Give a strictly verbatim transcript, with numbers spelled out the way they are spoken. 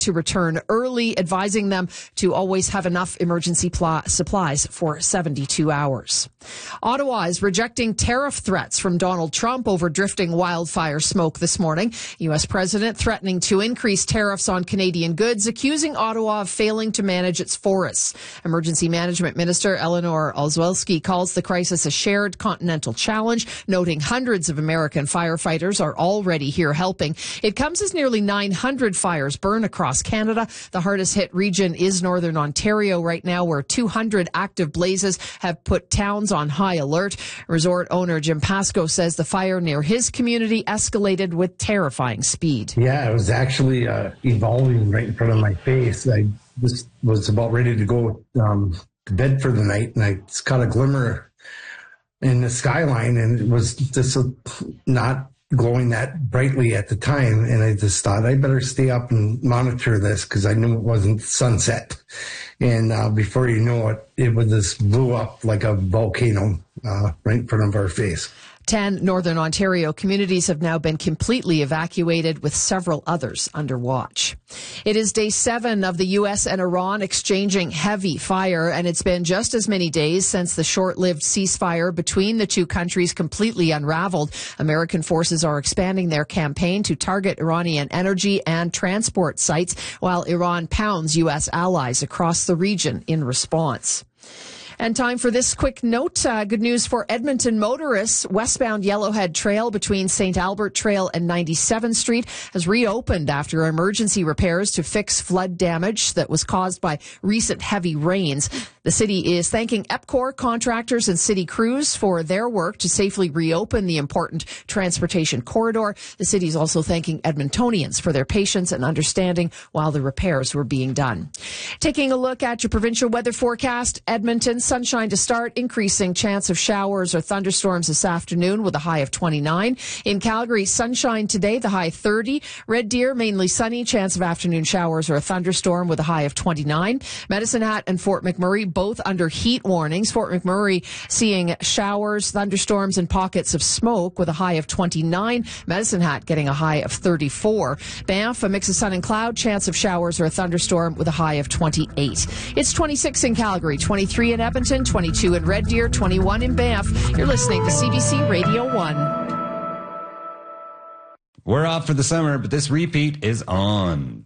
to return early, advising them to always have enough emergency pl- supplies for seventy-two hours. Ottawa is rejecting tariff threats from Donald Trump over drifting wildfire smoke this morning. U S President threatening to increase tariffs on Canadian goods, accusing Ottawa of failing to manage its forests. Emergency Management Minister Eleanor Olszewski calls the crisis a shared continental challenge, noting hundreds of American firefighters are already here helping. It comes as nearly nine hundred fires burn across Canada. The hardest hit region is Northern Ontario right now, where two hundred active blazes have put towns on high alert. Resort owner Jim Pascoe says the fire near his community escalated with terrifying speed. Yeah, it was actually uh, evolving right in front of my face. I just was about ready to go um, to bed for the night, and I just caught a glimmer in the skyline, and it was just a, not glowing that brightly at the time. And I just thought I better stay up and monitor this because I knew it wasn't sunset. And uh, before you know it, it was just blew up like a volcano uh, right in front of our face. Ten Northern Ontario communities have now been completely evacuated, with several others under watch. It is day seven of the U S and Iran exchanging heavy fire, and it's been just as many days since the short-lived ceasefire between the two countries completely unraveled. American forces are expanding their campaign to target Iranian energy and transport sites, while Iran pounds U S allies across the region in response. And time for this quick note. Uh, good news for Edmonton motorists. Westbound Yellowhead Trail between Saint Albert Trail and ninety-seventh Street has reopened after emergency repairs to fix flood damage that was caused by recent heavy rains. The city is thanking EPCOR contractors and city crews for their work to safely reopen the important transportation corridor. The city is also thanking Edmontonians for their patience and understanding while the repairs were being done. Taking a look at your provincial weather forecast, Edmonton, sunshine to start, increasing chance of showers or thunderstorms this afternoon with a high of twenty-nine. In Calgary, sunshine today, the high thirty. Red Deer, mainly sunny, chance of afternoon showers or a thunderstorm with a high of twenty-nine. Medicine Hat and Fort McMurray, both under heat warnings. Fort McMurray seeing showers, thunderstorms, and pockets of smoke with a high of twenty-nine. Medicine Hat getting a high of thirty-four. Banff, a mix of sun and cloud, chance of showers or a thunderstorm with a high of twenty-eight. It's twenty-six in Calgary, twenty-three in Edmonton, twenty-two in Red Deer, twenty-one in Banff. You're listening to C B C Radio one. We're off for the summer, but this repeat is on.